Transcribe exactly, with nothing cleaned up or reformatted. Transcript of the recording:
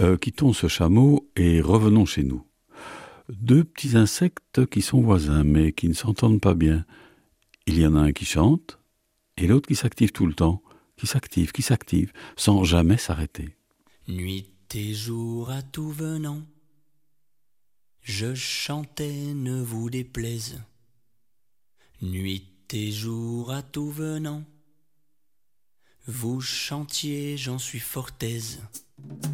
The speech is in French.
Euh, quittons ce chameau et revenons chez nous. Deux petits insectes qui sont voisins, mais qui ne s'entendent pas bien. Il y en a un qui chante, et l'autre qui s'active tout le temps, qui s'active, qui s'active, sans jamais s'arrêter. Nuit et jour à tout venant, je chantais, ne vous déplaise. Nuit et jour à tout venant, vous chantiez, j'en suis fort aise.